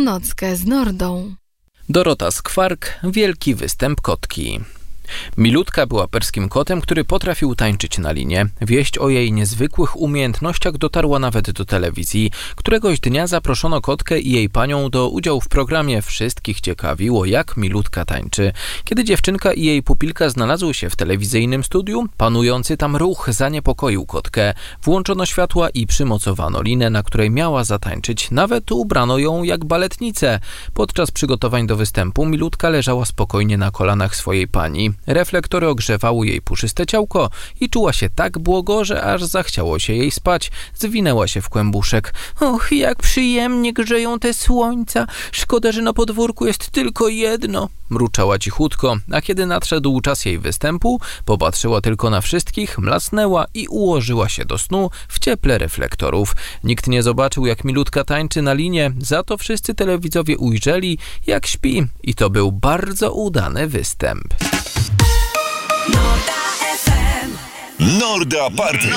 nockę z Nordą. Dorota Skwark, wielki występ kotki. Milutka była perskim kotem, który potrafił tańczyć na linie. Wieść o jej niezwykłych umiejętnościach dotarła nawet do telewizji. Któregoś dnia zaproszono kotkę i jej panią do udziału w programie. Wszystkich ciekawiło, jak Milutka tańczy. Kiedy dziewczynka i jej pupilka znalazły się w telewizyjnym studiu, panujący tam ruch zaniepokoił kotkę. Włączono światła i przymocowano linę, na której miała zatańczyć. Nawet ubrano ją jak baletnicę. Podczas przygotowań do występu Milutka leżała spokojnie na kolanach swojej pani. Reflektory ogrzewały jej puszyste ciałko i czuła się tak błogo, że aż zachciało się jej spać. Zwinęła się w kłębuszek. Och, jak przyjemnie grzeją te słońca. Szkoda, że na podwórku jest tylko jedno. Mruczała cichutko, a kiedy nadszedł czas jej występu, popatrzyła tylko na wszystkich, mlasnęła i ułożyła się do snu w cieple reflektorów. Nikt nie zobaczył, jak Milutka tańczy na linie, za to wszyscy telewidzowie ujrzeli, jak śpi. I to był bardzo udany występ. Norda Party.